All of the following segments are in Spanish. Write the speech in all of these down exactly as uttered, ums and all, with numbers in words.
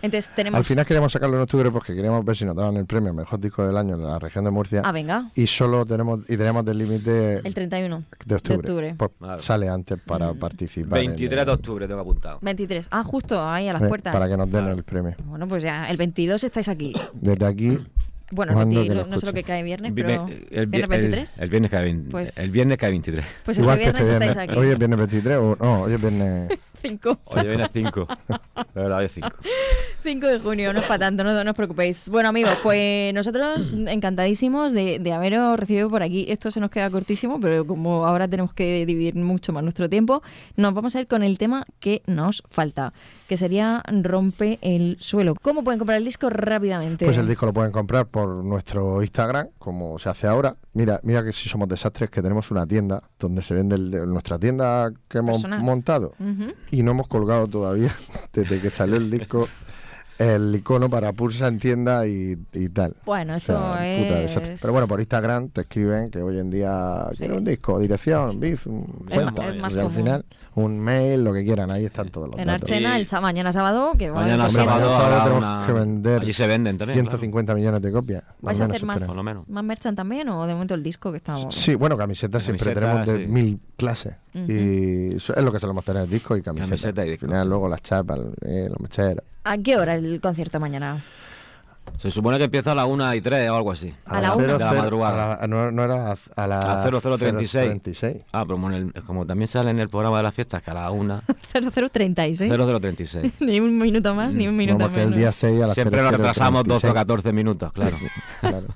Entonces tenemos... Al final queríamos sacarlo en octubre porque queríamos ver si nos daban el premio Mejor Disco del Año en la región de Murcia. Ah, venga. Y solo tenemos y tenemos del límite El treinta y uno de octubre. De octubre. Pues Claro. sale antes para Mm. participar. veintitrés en de el- octubre tengo apuntado. veintitrés. Ah, justo ahí a las eh, puertas. Para que nos den Claro. el premio. Bueno, pues ya, el veintidós estáis aquí. Desde aquí. Bueno, el Mando veinti- que lo no, no sé lo que escuchen. cae viernes, Vi- pero... el, vi- ¿Viernes el- veintitrés? el viernes cae veinte, Pues- el viernes cae veintitrés. Pues Igual ese que este viernes viernes. estáis aquí. Hoy es viernes veintitrés o no, hoy es viernes. cinco. Hoy viene cinco. De verdad, hoy es cinco. cinco de junio, no es para tanto, no, no os preocupéis. Bueno, amigos, pues nosotros encantadísimos de, de haberos recibido por aquí. Esto se nos queda cortísimo, pero como ahora tenemos que dividir mucho más nuestro tiempo, nos vamos a ir con el tema que nos falta, que sería Rompe el Suelo. ¿Cómo pueden comprar el disco rápidamente? Pues el disco lo pueden comprar por nuestro Instagram, como se hace ahora. Mira, mira que si somos desastres, que tenemos una tienda donde se vende el de nuestra tienda que hemos Personal. montado Ujú. y no hemos colgado todavía desde que salió el disco el icono para Pulsa en tienda y, y tal. Bueno, O esto sea, puta desastre. es... Pero bueno, por Instagram te escriben que hoy en día Sí. quiero un disco, dirección, biz, un Es cuenta, ma- es más y al común. final un mail, lo que quieran, ahí están todos los En datos. Archena, Y- el sa- mañana sábado, que va Mañana a Hombre, sábado mañana sábado habrá tenemos una- que vender allí se venden también, ciento cincuenta millones de copias. ¿Vais al a menos hacer más, espero. Por lo menos. más merchan también o de momento el disco que estamos? Sí, bueno, camisetas siempre Camisetas, tenemos de sí. mil clases. Ujú. Y eso es lo que solemos tener, discos y camisetas. Camiseta y Al discos, final sí. luego las chapas, eh, los mecheros. ¿A qué hora el concierto mañana? Se supone que empieza a las una y tres o algo así. A la cero, una. De la cero- madrugada. a la- no, no era a, a las A cero cero treinta y seis. treinta y seis. Ah, pero como, en el- como también sale en el programa de las fiestas que a la una, cero cero treinta y seis. cero cero treinta y seis. Ni un minuto más, ni un minuto No, porque menos. el día seis a las Siempre cero nos cero retrasamos treinta y doce o seis. catorce minutos, claro. Claro.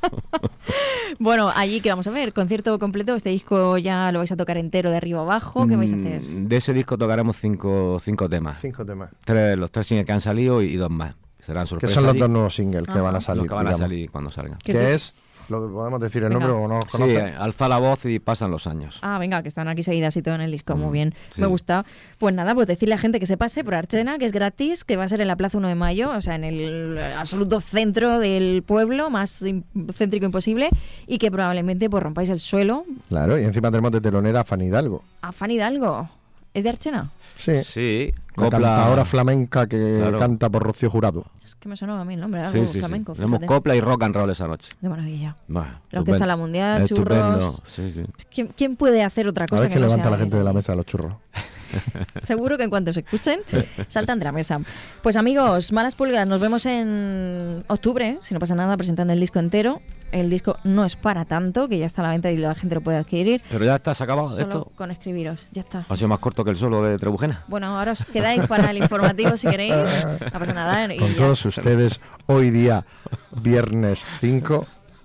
Bueno, allí que vamos a ver, concierto completo, este disco ya lo vais a tocar entero de arriba abajo, ¿qué vais a hacer? Mm, De ese disco tocaremos cinco, cinco temas. Cinco temas. Tres, los tres singles que han salido y, y dos más. Serán Que sorpresas. son los y- dos nuevos singles que Ajá. van a salir. los que van a digamos. salir cuando salgan. ¿Qué Que te- es, lo podemos decir el Venga. nombre o no los Sí, conocen. eh, alza la voz y pasan los años. Ah, venga, que están aquí seguidas y todo en el disco, muy Mm, bien, sí. me gusta. Pues nada, pues decirle a la gente que se pase por Archena, que es gratis, que va a ser en la Plaza uno de Mayo, o sea, en el absoluto centro del pueblo, más im- céntrico imposible, y que probablemente pues rompáis el suelo. Claro, y encima tenemos de telonera a Fanny Hidalgo. A Fan Hidalgo, ¿es de Archena? Sí. Sí, La copla. cantadora flamenca que Claro. canta por Rocío Jurado. Es que me sonaba a mí el nombre, algo Sí, sí, sí. flamenco. Tenemos fíjate. copla y rock and roll esa noche. De maravilla. Bah, La Orquesta La Mundial, Estupendo. churros. Sí, sí. ¿Quién, quién puede hacer otra A cosa ver que que no levanta sea la gente de la bailar? mesa los churros. Seguro que en cuanto se escuchen, saltan de la mesa. Pues amigos, Malas Pulgas, nos vemos en octubre, si no pasa nada, presentando el disco entero. El disco no es para tanto, que ya está a la venta y la gente lo puede adquirir. Pero ya está, se ha acabado Solo esto. con escribiros, ya está. Ha sido más corto que el solo de Trebujena. Bueno, ahora os quedáis para el informativo si queréis. No pasa nada. Y Con ya. todos ustedes, hoy día, viernes cinco.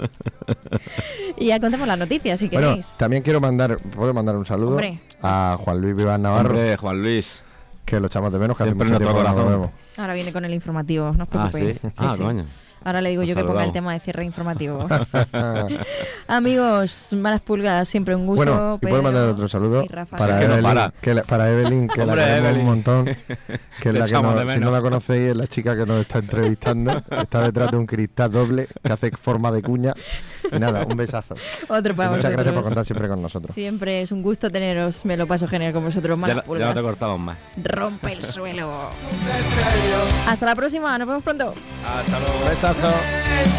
Y ya contemos las noticias si Bueno, queréis. también quiero mandar, puedo mandar un saludo Hombre. a Juan Luis Vivas Navarro, Hombre, Juan Luis. que lo echamos de menos, que hace Siempre mucho en nuestro tiempo que no lo corazón. vemos. Ahora viene con el informativo, no os Ah, preocupéis. sí. Ah, coño. Ahora le digo Nos yo que ponga el saludamos. tema de cierre informativo. Amigos, Malas Pulgas, siempre un gusto. Bueno, y puedo Pedro mandar otro saludo y Rafa. para, Sí, que no Evelyn, para. que la, para Evelyn, que Hombre, la queremos Evelyn. un montón. Que es Te la que echamos nos- de si no menos. la conocéis, es la chica que nos está entrevistando. Está detrás de un cristal doble que hace forma de cuña. Y nada, un besazo. Otro para Muchas gracias por vosotros. contar siempre con nosotros. Siempre es un gusto teneros, me lo paso genial con vosotros. Ya, Malas no- ya Pulgas. no te cortamos más. Rompe el suelo. Hasta la próxima, nos vemos pronto. Hasta luego. Un besazo.